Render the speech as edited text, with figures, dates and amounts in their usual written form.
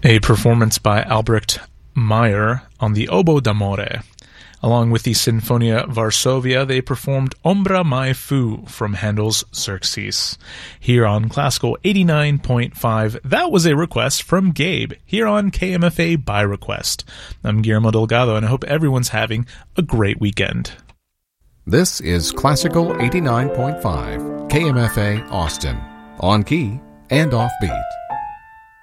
A performance by Albrecht Meyer on the Oboe d'Amore. Along with the Sinfonia Varsovia, they performed Ombra Mai Fu from Handel's Xerxes. Here on Classical 89.5, that was a request from Gabe, here on KMFA by request. I'm Guillermo Delgado, and I hope everyone's having a great weekend. This is Classical 89.5, KMFA Austin, on key and offbeat.